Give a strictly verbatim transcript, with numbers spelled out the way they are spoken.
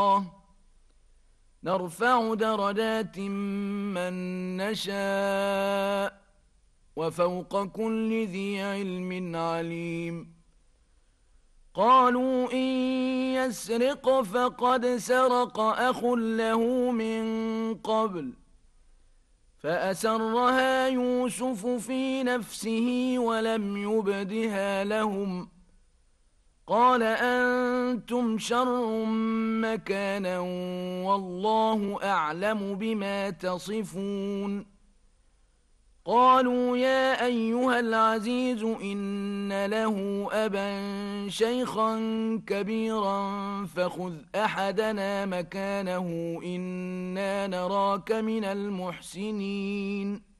نرفع درجات من نشاء وفوق كل ذي علم عليم. قالوا إن يسرق فقد سرق أخ له من قبل فأسرها يوسف في نفسه ولم يبدها لهم. قال أنتم شر مكانا والله أعلم بما تصفون. قالوا يا أيها العزيز إن له أبا شيخا كبيرا فخذ أحدنا مكانه إنا نراك من المحسنين.